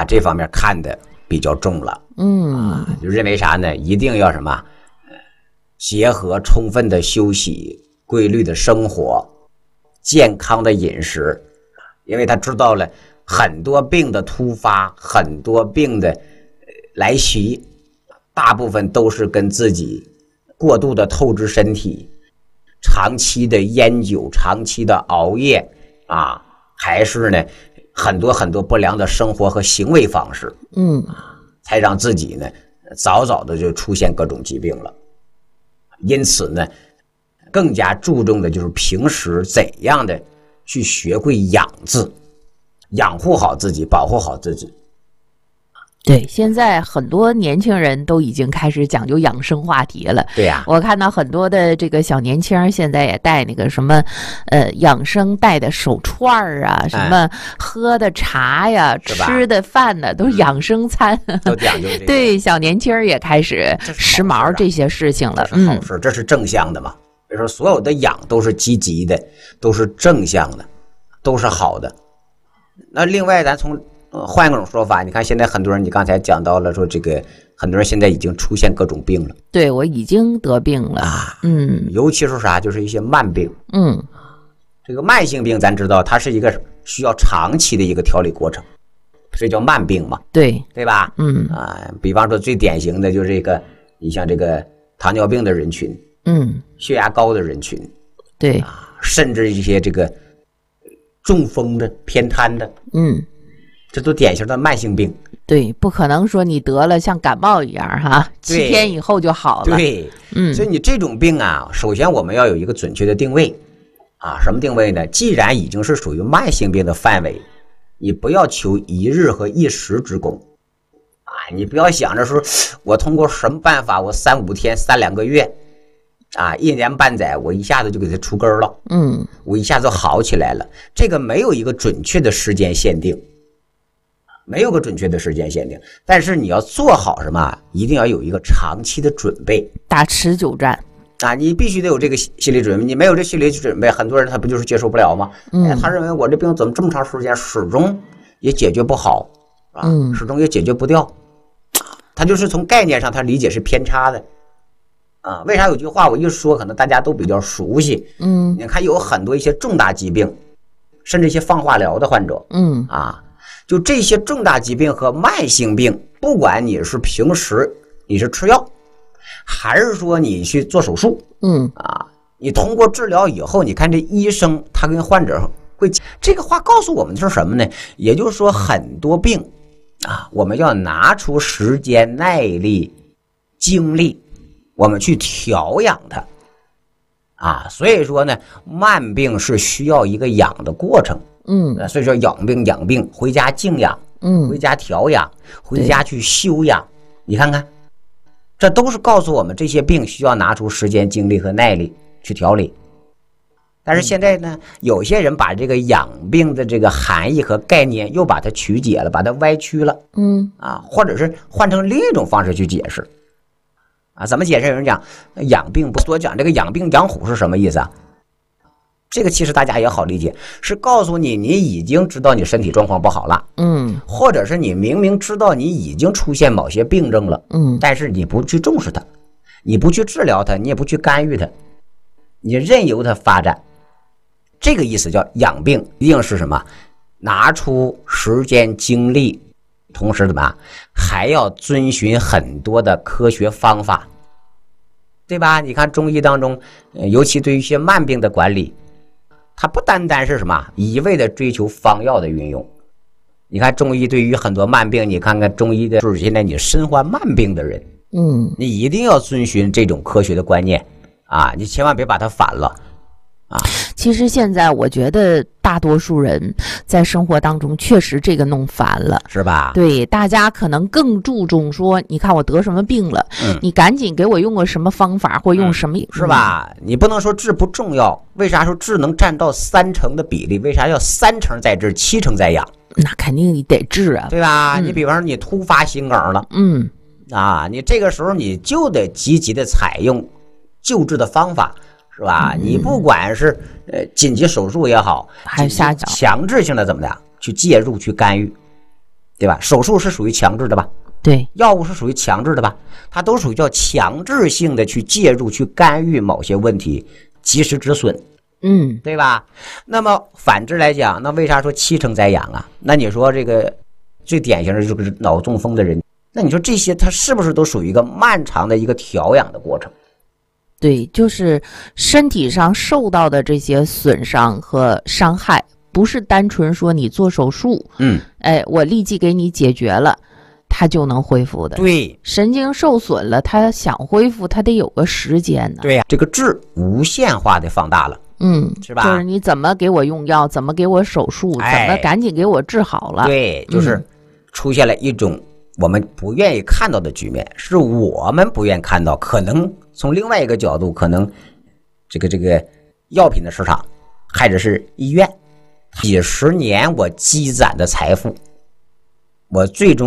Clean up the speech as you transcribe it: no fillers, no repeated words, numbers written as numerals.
这方面看的比较重了。就认为啥呢？一定要什么？结合充分的休息、规律的生活、健康的饮食，因为他知道了很多病的突发，很多病的来袭，大部分都是跟自己过度的透支身体、长期的烟酒、长期的熬夜啊，还是呢很多不良的生活和行为方式，才让自己呢早早的就出现各种疾病了。因此呢，更加注重的就是平时怎样的去学会养字，养护好自己，保护好自己。 对，现在很多年轻人都已经开始讲究养生话题了。 对呀， 我看到很多的这个小年轻现在也带那个什么养生带的手串啊，什么喝的茶呀，吃的饭呢，都是养生餐， 都讲究这个。 对，小年轻也开始时髦这些事情了。 这是好事，这是正向的嘛。比如说所有的养都是积极的，都是正向的，都是好的。那另外咱从换一种说法，你看现在很多人，你刚才讲到了说这个很多人现在已经出现各种病了。 对，我已经得病了啊。 尤其是啥，就是一些慢病。这个慢性病咱知道它是一个需要长期的一个调理过程，所以叫慢病嘛。 对吧？比方说最典型的就是这个，你像这个糖尿病的人群，血压高的人群， 对甚至一些这个中风的、偏瘫的，这都典型的慢性病。 对，不可能说你得了像感冒一样哈，7天以后就好了。 对，所以你这种病啊，首先我们要有一个准确的定位啊，什么定位呢？既然已经是属于慢性病的范围，你不要求一日和一时之功啊，你不要想着说我通过什么办法，我3、5天、3、2个月啊，1年半载，我一下子就给它除根了，我一下子好起来了，这个没有一个准确的时间限定。没有个准确的时间限定，但是你要做好什么？一定要有一个长期的准备， 打持久战啊！你必须得有这个心理准备，你没有这心理准备，很多人他不就是接受不了吗？他认为我这病怎么这么长时间始终也解决不好啊，始终也解决不掉，他就是从概念上他理解是偏差的啊。为啥有句话我一说可能大家都比较熟悉？你看有很多一些重大疾病，甚至一些放化疗的患者，就这些重大疾病和慢性病，不管你是平时你是吃药，还是说你去做手术，你通过治疗以后，你看这医生他跟患者会这个话告诉我们的是什么呢？也就是说很多病啊，我们要拿出时间、耐力、精力，我们去调养它啊。所以说呢，慢病是需要一个养的过程。所以说养病回家静养，回家调养，回家去休养。你看看，这都是告诉我们这些病需要拿出时间、精力和耐力去调理。但是现在呢，有些人把这个养病的这个含义和概念又把它曲解了，把它歪曲了，或者是换成另一种方式去解释。怎么解释？有人讲养病不多讲这个养病养虎是什么意思啊？这个其实大家也好理解，是告诉你已经知道你身体状况不好了，或者是你明明知道你已经出现某些病症了，但是你不去重视它，你不去治疗它，你也不去干预它，你任由它发展。这个意思叫养病，一定是什么？拿出时间精力，同时怎么还要遵循很多的科学方法，对吧？你看中医当中，尤其对于一些慢病的管理，它不单单是什么一味的追求方药的运用。你看中医对于很多慢病，你看看中医的就是现在你身患慢病的人，你一定要遵循这种科学的观念啊，你千万别把它反了啊。 其实现在我觉得大多数人在生活当中确实这个弄烦了， 是吧？ 对，大家可能更注重说，你看我得什么病了，你赶紧给我用个什么方法或用什么， 是吧？你不能说治不重要，为啥说治能占到30%的比例？为啥要30%在治，70%在养？ 那肯定你得治啊， 对吧？你比方说你突发心梗了，你这个时候你就得积极的采用救治的方法。是吧？你不管是紧急手术也好，还是强制性的怎么的去介入去干预， 对吧？手术是属于强制的吧？ 对， 药物是属于强制的吧？它都属于叫强制性的去介入、去干预某些问题，及时止损，对吧？那么反之来讲，那为啥说7成在养啊？那你说这个最典型的就是脑中风的人，那你说这些它是不是都属于一个漫长的一个调养的过程？ 对，就是身体上受到的这些损伤和伤害，不是单纯说你做手术，我立即给你解决了，它就能恢复的。 对， 神经受损了，它想恢复，它得有个时间呢。 对呀，这个治无限化的放大了，是吧？ 就是你怎么给我用药，怎么给我手术，怎么赶紧给我治好了。 对，就是出现了一种我们不愿意看到的局面，是我们不愿意看到，可能从另外一个角度，可能这个药品的市场，或者是医院，几十年我积攒的财富，我最终